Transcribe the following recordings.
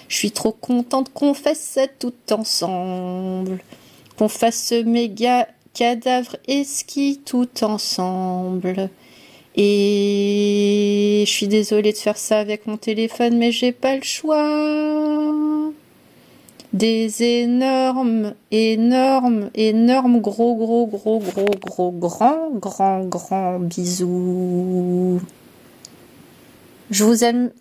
Je suis trop contente qu'on fasse ça tout ensemble. Qu'on fasse ce méga cadavre et ski tout ensemble. Et je suis désolée de faire ça avec mon téléphone, mais j'ai pas le choix. Des énormes, grands bisous. Je vous aime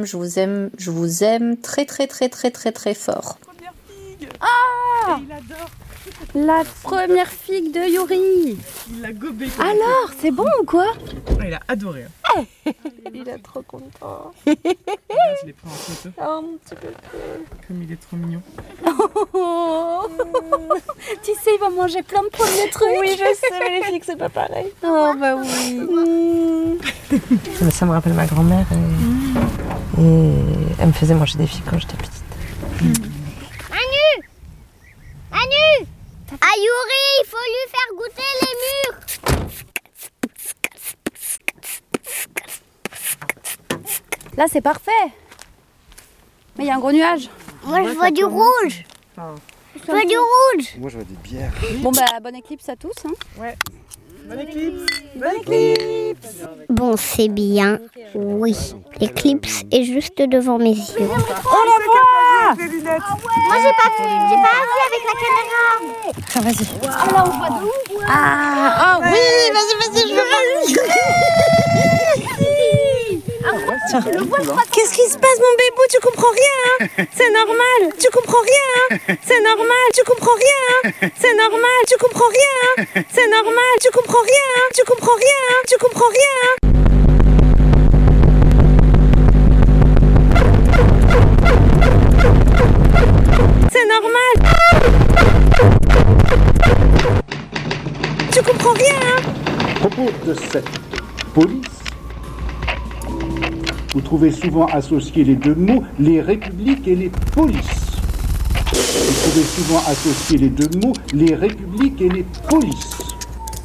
très fort. Première figue. Ah, et il adore. la première figue de Yuri. Il l'a gobé. Alors, c'est bon ou quoi? Il a adoré. Il est trop content. Regarde, je l'ai pris en photo. Oh mon petit bébé. Comme il est trop mignon. Oh. Tu sais, il va manger plein de premiers trucs. Oui, je sais, mais les figues, c'est pas pareil. Oh bah oui. Ça me rappelle ma grand-mère et elle me faisait manger des figues quand j'étais petite. Manu, à Yuri, il faut lui faire goûter les mûres. Là, c'est parfait. Mais il y a un gros nuage. Moi, je vois du rouge. Je vois du rouge. Moi, je vois des bières. Bon bah, bonne éclipse à tous. Hein. Bonne éclipse. Bonne éclipse. Bon, c'est bien. Oui, l'éclipse est juste devant mes yeux. On la voit. Les lunettes. Moi, j'ai pas vu avec la caméra. Ah, vas-y. Ah là, on voit de ouf. Ah, oh, oui, vas-y, je veux voir. Tiens. Qu'est-ce qui se passe, mon bébou? Tu comprends rien, hein? C'est normal. Tu comprends rien, hein? C'est normal. Tu comprends rien, hein? C'est normal. Tu comprends rien, hein? C'est normal. Tu comprends rien, hein? Tu comprends rien, hein? Tu comprends rien, hein? C'est normal. Tu comprends rien, hein? À propos de cette police, vous trouvez souvent associés les deux mots, les républiques et les polices. Vous trouvez souvent associés les deux mots, les républiques et les polices.